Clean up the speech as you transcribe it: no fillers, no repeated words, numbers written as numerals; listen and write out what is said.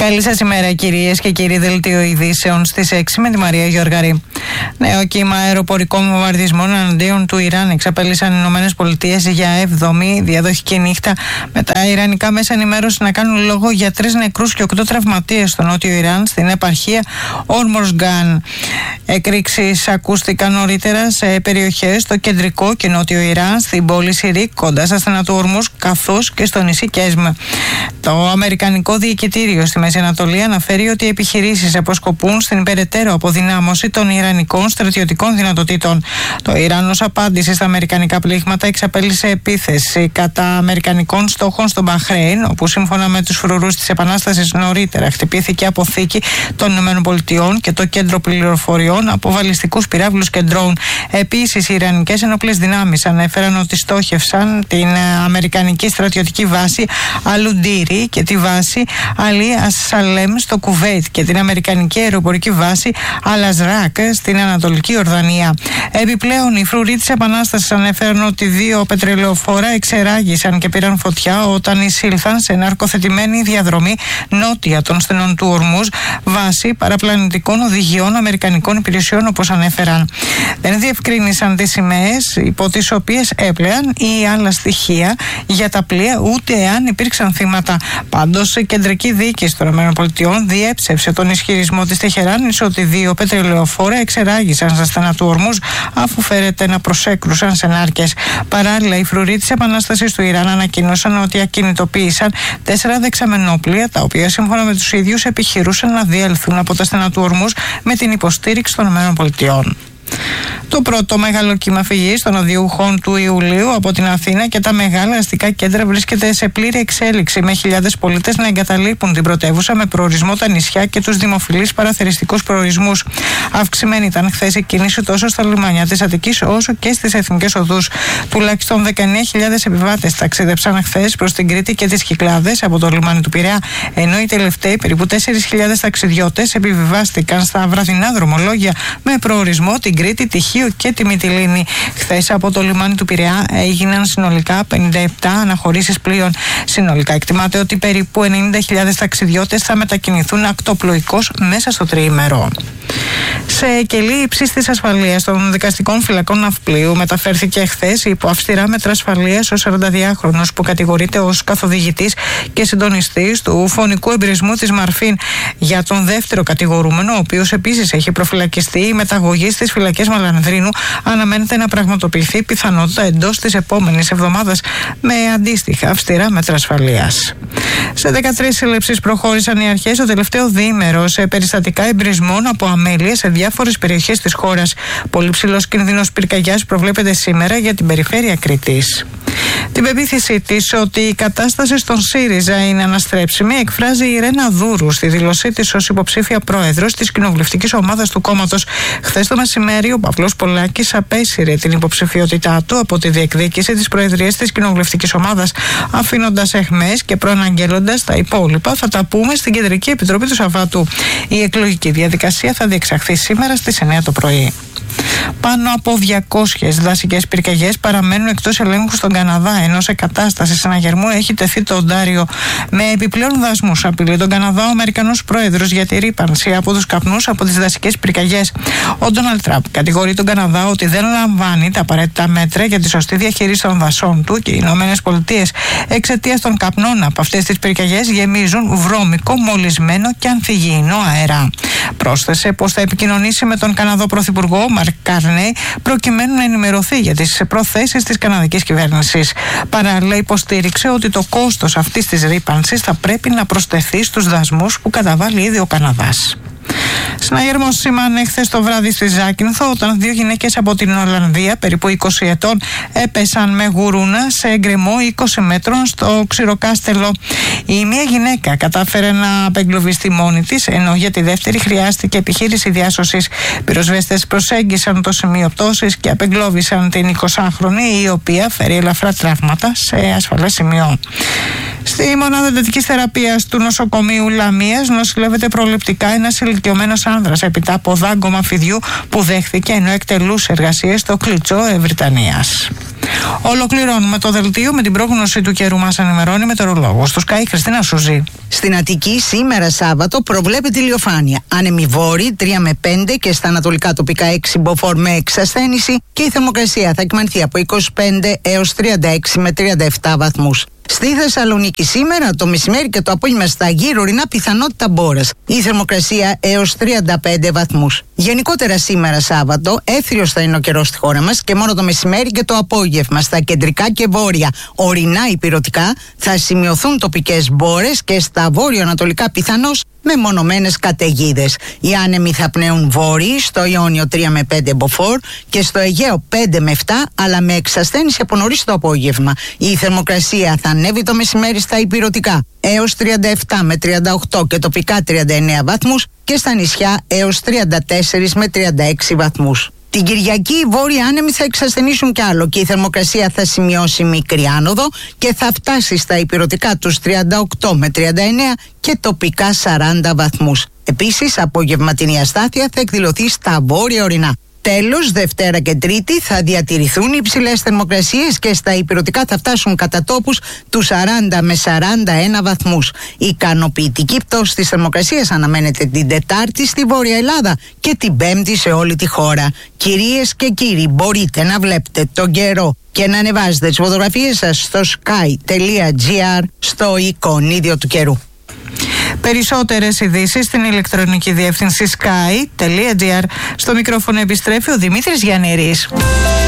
Καλή σας ημέρα, κυρίες και κύριοι. Δελτίο ειδήσεων στις 6 με τη Μαρία Γιώργαρη. Νέο κύμα αεροπορικών βομβαρδισμών εναντίον του Ιράν εξαπέλυσαν οι ΗΠΑ για 7η διαδοχική νύχτα, με τα ιρανικά μέσα ενημέρωση να κάνουν λόγο για 3 νεκρούς και 8 τραυματίες στο νότιο Ιράν, στην επαρχία Ορμοζγκάν. Εκρήξεις ακούστηκαν νωρίτερα σε περιοχές στο κεντρικό και νότιο Ιράν, στην πόλη Σιρίκ, κοντά στα στενά του Ορμούζ, καθώς και στο νησί Κέσμ. Το Αμερικανικό Διοικητήριο στη Μέση Ανατολή αναφέρει ότι οι επιχειρήσεις αποσκοπούν στην περαιτέρω αποδυνάμωση των ιρανικών στρατιωτικών δυνατοτήτων. Το Ιράν, ως απάντηση στα αμερικανικά πλήγματα, εξαπέλυσε επίθεση κατά αμερικανικών στόχων στο Μπαχρέιν, όπου σύμφωνα με τους φρουρούς της Επανάστασης νωρίτερα χτυπήθηκε αποθήκη των ΗΠΑ και το κέντρο πληροφοριών από βαλιστικούς πυράβλους και ντρόουν. Επίσης, οι ιρανικές ενόπλες δυνάμεις ανέφεραν ότι στόχευσαν την αμερικανική στρατιωτική βάση Αλουντήρι και τη βάση Αλί Ασσαλέμ στο Κουβέιτ και την αμερικανική αεροπορική βάση Αλαζράκ στην Ανατολική Ορδανία. Επιπλέον, οι φρουροί της Επανάστασης ανέφεραν ότι 2 πετρελαιοφόρα εξεράγησαν και πήραν φωτιά όταν εισήλθαν σε ναρκοθετημένη διαδρομή νότια των στενών του Ορμούζ, βάσει παραπλανητικών οδηγιών αμερικανικών υπηρεσιών, όπως ανέφεραν. Δεν διευκρίνησαν τις σημαίες υπό τις οποίες έπλεαν ή άλλα στοιχεία για τα πλοία, ούτε εάν υπήρξαν θύματα. Πάντως, η κεντρική διοίκηση των ΗΠΑ διέψευσε τον ισχυρισμό της Τεχεράνης ότι 2 πετρελαιοφόρα εξεράγησαν στα στενά του Ορμούζ, αφού φέρεται να προσέκρουσαν σε νάρκες. Παράλληλα, οι φρουροί της Επανάστασης του Ιράν ανακοίνωσαν ότι ακινητοποίησαν 4 δεξαμενόπλοια, τα οποία σύμφωνα με τους ίδιους επιχειρούσαν να διέλθουν από τα στενά του Ορμούζ με την υποστήριξη των ΗΠΑ. Το πρώτο μεγάλο κύμα φυγής των οδειούχων του Ιουλίου από την Αθήνα και τα μεγάλα αστικά κέντρα βρίσκεται σε πλήρη εξέλιξη, με χιλιάδες πολίτες να εγκαταλείπουν την πρωτεύουσα με προορισμό τα νησιά και τους δημοφιλείς παραθεριστικούς προορισμούς. Αυξημένη ήταν χθες η κίνηση τόσο στα λιμάνια της Αττικής όσο και στις εθνικές οδούς. Τουλάχιστον 19.000 επιβάτες ταξίδεψαν χθες προς την Κρήτη και τις Κυκλάδες από το λιμάνι του Πειραιά, ενώ οι τελευταίοι περίπου 4.000 ταξιδιώτες επιβιβάστηκαν στα βραδινά δρομολόγια με προορισμό την Κρήτη, τη Χίο και τη Μυτιλήνη. Χθες από το λιμάνι του Πειραιά έγιναν συνολικά 57 αναχωρήσεις πλοίων. Συνολικά εκτιμάται ότι περίπου 90.000 ταξιδιώτες θα μετακινηθούν ακτοπλοϊκώς μέσα στο τριήμερο. Σε κελί υψής της ασφαλείας των δικαστικών φυλακών Ναυπλίου μεταφέρθηκε χθες υπό αυστηρά μέτρα ασφαλείας ο 42χρονος που κατηγορείται ως καθοδηγητής και συντονιστής του φωνικού εμπειρισμού της Μαρφίν. Για τον δεύτερο κατηγορούμενο, ο οποίος επίσης έχει προφυλακιστεί, η μεταγωγή στις φυλακές Μαλανδρίνου αναμένεται να πραγματοποιηθεί πιθανότητα εντός της επόμενης εβδομάδας με αντίστοιχα αυστηρά μέτρα ασφαλείας. Σε 13 σύλληψεις προχώρησαν οι αρχές το τελευταίο διήμερο σε περιστατικά εμπρισμών από αμέλειες σε διάφορες περιοχές της χώρας. Πολύ ψηλός κίνδυνος πυρκαγιάς προβλέπεται σήμερα για την περιφέρεια Κρήτης. Την πεποίθησή της ότι η κατάσταση στον ΣΥΡΙΖΑ είναι αναστρέψιμη εκφράζει η Ρένα Δούρου στη δήλωσή της ως υποψήφια πρόεδρος της κοινοβουλευτικής ομάδας του κόμματος. Χθες το μεσημέρι, ο Παυλός Πολάκης απέσυρε την υποψηφιότητά του από τη διεκδίκηση της προεδρίας της κοινοβουλευτικής ομάδας, αφήνοντας αιχμές και προαναγγέλλοντας τα υπόλοιπα θα τα πούμε στην Κεντρική Επιτροπή του Σαββάτου. Η εκλογική διαδικασία θα διεξαχθεί σήμερα στις 9 το πρωί. Πάνω από 200 δασικές πυρκαγιές παραμένουν εκτός ελέγχου στον Καναδά, ενώ σε κατάσταση συναγερμού έχει τεθεί το Οντάριο. Με επιπλέον δασμούς απειλεί τον Καναδά ο Αμερικανός πρόεδρος για τη ρύπανση από τους καπνούς από τις δασικές πυρκαγιές. Ο Ντόναλντ Τραμπ κατηγορεί τον Καναδά ότι δεν λαμβάνει τα απαραίτητα μέτρα για τη σωστή διαχείριση των δασών του και οι ΗΠΑ εξαιτίας των καπνών από αυτές τις πυρκαγιές γεμίζουν βρώμικο, μολυσμένο και ανθυγιεινό αέρα. Πρόσθεσε πως θα επικοινωνήσει με τον Καναδό Πρωθυπουργό Μαρκ Κάρνεϊ προκειμένου να ενημερωθεί για τις προθέσεις της καναδικής κυβέρνησης. Παράλληλα, υποστήριξε ότι το κόστος αυτής της ρύπανσης θα πρέπει να προσθεθεί στους δασμούς που καταβάλει ήδη ο Καναδάς. Συναγερμός σήμανε χθες το βράδυ στη Ζάκυνθο όταν 2 γυναίκες από την Ολλανδία, περίπου 20 ετών, έπεσαν με γουρούνα σε εγκρεμό 20 μέτρων στο Ξηροκάστελο. Η μία γυναίκα κατάφερε να απεγκλωβιστεί μόνη της, ενώ για τη δεύτερη χρειάστηκε επιχείρηση διάσωσης. Πυροσβέστες προσέγγισαν το σημείο πτώσης και απεγκλώβησαν την 20χρονη, η οποία φέρει ελαφρά τραύματα σε ασφαλές σημείο. Στη μονάδα εντατικής θεραπείας του νοσοκομείου Λαμίας νοσηλεύεται προληπτικά ένας ηλικιωμένος άνδρας έπειτα από δάγκωμα φιδιού που δέχθηκε ενώ εκτελούσε εργασίες στο Κλιτσό Ευρυτανίας. Ολοκληρώνουμε το δελτίο με την πρόγνωση του καιρού. Μας ενημερώνει μετεωρολόγος του Sky, Χριστίνα Σουζή. Στην Αττική σήμερα Σάββατο προβλέπεται ηλιοφάνεια. Άνεμοι βόρειοι 3 με 5 και στα ανατολικά τοπικά 6 μποφόρ με εξασθένηση και η θερμοκρασία θα κυμανθεί από 25 έως 36 με 37 βαθμούς. Στη Θεσσαλονίκη σήμερα το μεσημέρι και το απόγευμα στα γύρω-ορεινά πιθανότητα μπόρας. Η θερμοκρασία έως 35 βαθμούς. Γενικότερα σήμερα Σάββατο έθριος θα είναι ο καιρός στη χώρα μας και μόνο το μεσημέρι και το απόγευμα στα κεντρικά και βόρεια ορεινά υπηρετικά θα σημειωθούν τοπικές μπόρες και στα βόρειο-ανατολικά πιθανώς μεμονωμένες καταιγίδες. Οι άνεμοι θα πνέουν βόρειοι στο Ιόνιο 3 με 5 μποφόρ και στο Αιγαίο 5 με 7, αλλά με εξασθένηση από νωρίς το απόγευμα. Η θερμοκρασία θα ανέβει το μεσημέρι στα υπηρετικά έως 37 με 38 και τοπικά 39 βαθμούς και στα νησιά έως 34 με 36 βαθμούς. Την Κυριακή οι βόρειοι άνεμοι θα εξασθενήσουν κι άλλο και η θερμοκρασία θα σημειώσει μικρή άνοδο και θα φτάσει στα υπηρετικά τους 38 με 39 και τοπικά 40 βαθμούς. Επίσης, απογευματινή αστάθεια θα εκδηλωθεί στα βόρεια ορεινά. Τέλος, Δευτέρα και Τρίτη θα διατηρηθούν οι υψηλές θερμοκρασίες και στα υπηρετικά θα φτάσουν κατά τόπους τους 40 με 41 βαθμούς. Η ικανοποιητική πτώση της θερμοκρασίας αναμένεται την Τετάρτη στη Βόρεια Ελλάδα και την Πέμπτη σε όλη τη χώρα. Κυρίες και κύριοι, μπορείτε να βλέπετε τον καιρό και να ανεβάζετε τις φωτογραφίες σας στο sky.gr στο εικονίδιο του καιρού. Περισσότερες ειδήσεις στην ηλεκτρονική διεύθυνση sky.gr. Στο μικρόφωνο επιστρέφει ο Δημήτρης Γιαννηρής.